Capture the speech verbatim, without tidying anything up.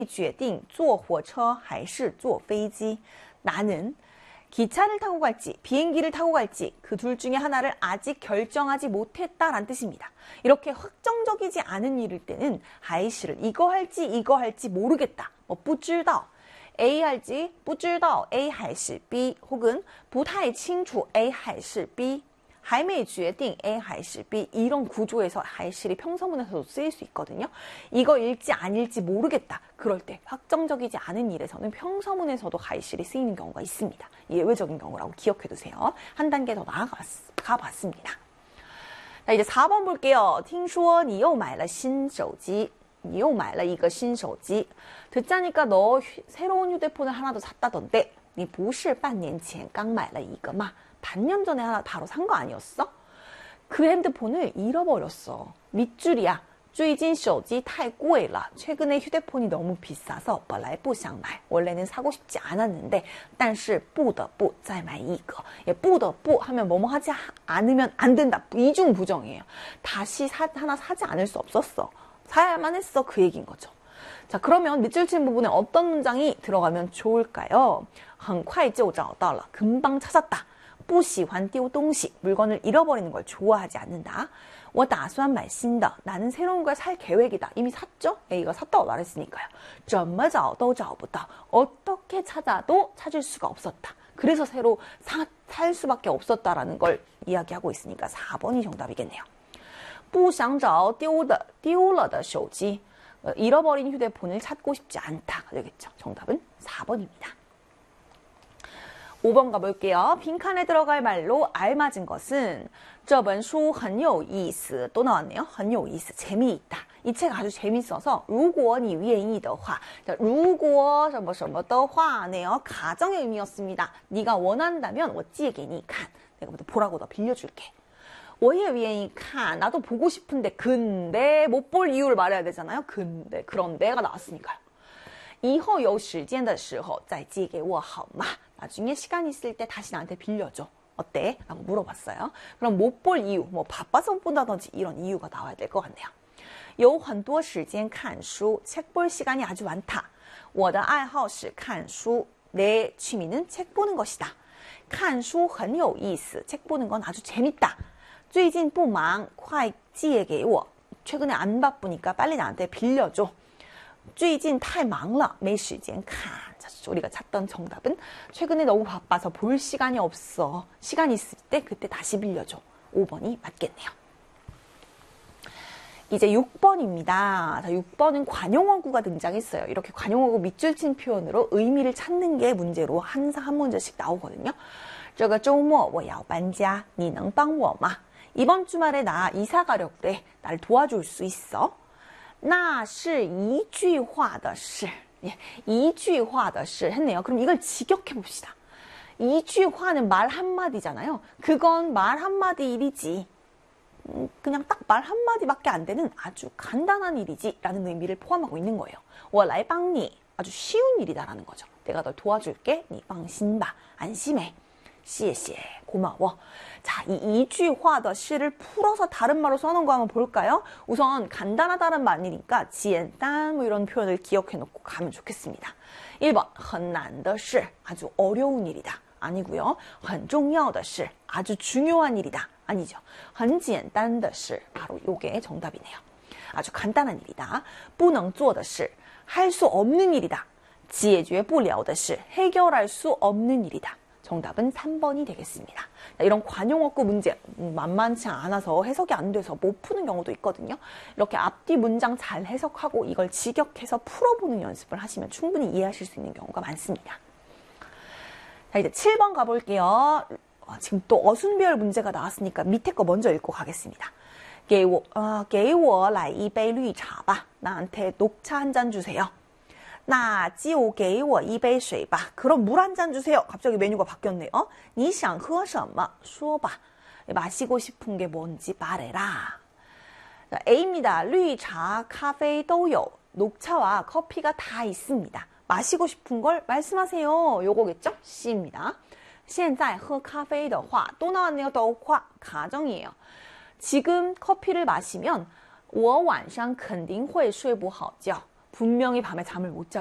决定坐火车还是坐飞机. 나는 기차를 타고 갈지 비행기를 타고 갈지 그 둘 중에 하나를 아직 결정하지 못했다라는 뜻입니다. 이렇게 확정적이지 않은 일일 때는 还是 이거 할지 이거 할지 모르겠다. 뭐 不知道 A 할지 不知道 A 还是 B 혹은 不太清楚 A 还是 B 还没决定 A 还是 B 이런 구조에서 还是이 평서문에서도 쓰일 수 있거든요. 이거 일지 아닐지 모르겠다. 그럴 때 확정적이지 않은 일에서는 평서문에서도 还是이 쓰이는 경우가 있습니다. 예외적인 경우라고 기억해두세요. 한 단계 더 나아가 봤습니다. 자, 이제 사 번 볼게요. 听说你又买了新手机你又买了一个新手机 듣자니까 너 새로운 휴대폰을 하나 더 샀다던데 你不是半年前刚买了一个吗 반년 전에 하나 바로 산 거 아니었어? 그 핸드폰을 잃어버렸어. 밑줄이야. 最近手机太贵了 최근에 휴대폰이 너무 비싸서 本来不想买 원래는 사고 싶지 않았는데 但是不得不再买一个 예, 不得不 하면 뭐뭐 하지 않으면 안 된다. 이중 부정이에요. 다시 사, 하나 사지 않을 수 없었어. 사야만 했어. 그 얘기인 거죠. 자, 그러면 밑줄 친 부분에 어떤 문장이 들어가면 좋을까요? 很快就找到了 금방 찾았다. 不喜欢丢东西 물건을 잃어버리는 걸 좋아하지 않는다. 我打算买新的 나는 새로운 걸 살 계획이다. 이미 샀죠? A가 샀다고 말했으니까요. 怎么找都找不到 어떻게 찾아도 찾을 수가 없었다. 그래서 새로 사, 살 수밖에 없었다라는 걸 이야기하고 있으니까 사 번이 정답이겠네요. 不想找丢的丢了的手机 잃어버린 휴대폰을 찾고 싶지 않다가 되겠죠. 정답은 사 번입니다. 오 번 가볼게요. 빈칸에 들어갈 말로 알맞은 것은 这本书很有意思 또 나왔네요. 很有意思 재미있다. 이 책 아주 재밌어서 如果你愿意的话 如果什么什么的话네요. 가정의 의미였습니다. 네가 원한다면 我借给你看 내가 보라고 너 빌려줄게. 我也愿意看 나도 보고 싶은데 근데 못 볼 이유를 말해야 되잖아요. 근데 그런데가 나왔으니까요. 以后有时间的时候再借给我好吗 나중에 시간 있을 때 다시 나한테 빌려줘. 어때? 라고 물어봤어요. 그럼 못 볼 이유, 뭐 바빠서 못 본다든지 이런 이유가 나와야 될 것 같네요. 有很多时间看书 책 볼 시간이 아주 많다. 我的爱好是看书 내 취미는 책 보는 것이다. 看书很有意思 책 보는 건 아주 재밌다. 最近不忙快借给我 최근에 안 바쁘니까 빨리 나한테 빌려줘. 最近太忙了没时间看 우리가 찾던 정답은 최근에 너무 바빠서 볼 시간이 없어. 시간 있을 때 그때 다시 빌려줘. 오 번이 맞겠네요. 이제 육 번입니다. 자, 육 번은 관용어구가 등장했어요. 이렇게 관용어구 밑줄 친 표현으로 의미를 찾는 게 문제로 항상 한 문제씩 나오거든요. 这个周末我要搬家你能帮我吗 이번 주말에 나 이사 가려고 그래. 날 도와줄 수 있어? 那是一句话的事 예, 一句话的事 했네요. 그럼 이걸 직역해 봅시다. 一句话는 말 한마디잖아요. 그건 말 한마디 일이지. 음, 그냥 딱 말 한마디밖에 안 되는 아주 간단한 일이지 라는 의미를 포함하고 있는 거예요. 我来帮你 아주 쉬운 일이다라는 거죠. 내가 널 도와줄게. 你放心吧. 안심해. 谢谢 고마워. 자, 이 이句话的시를 풀어서 다른 말로 써놓은 거 한번 볼까요? 우선 간단하다는 말이니까 简单 뭐 이런 표현을 기억해 놓고 가면 좋겠습니다. 일 번 很难的事 아주 어려운 일이다. 아니고요. 很重要的事 아주 중요한 일이다. 아니죠. 很简单的事 바로 요게 정답이네요. 아주 간단한 일이다. 不能做的事 할 수 없는 일이다. 解决不了的事 해결할 수 없는 일이다. 정답은 삼 번이 되겠습니다. 이런 관용어구 문제 만만치 않아서 해석이 안 돼서 못 푸는 경우도 있거든요. 이렇게 앞뒤 문장 잘 해석하고 이걸 직역해서 풀어보는 연습을 하시면 충분히 이해하실 수 있는 경우가 많습니다. 자, 이제 칠 번 가볼게요. 지금 또 어순배열 문제가 나왔으니까 밑에 거 먼저 읽고 가겠습니다. 给我, 어, 给我来一杯绿茶吧. 나한테 녹차 한 잔 주세요. 那就给我一杯水吧. 그럼 물 한 잔 주세요. 갑자기 메뉴가 바뀌었네요. 你想喝什么说吧. 마시고 싶은 게 뭔지 말해라. A입니다. 绿茶, 카페 都有. 녹차와 커피가 다 있습니다. 마시고 싶은 걸 말씀하세요. 요거겠죠? C입니다. 现在喝咖啡的话, 또 나왔네요. 的话, 가정이에요. 지금 커피를 마시면 我晚上肯定会睡不好觉. 분명히 밤에 잠을 못 자.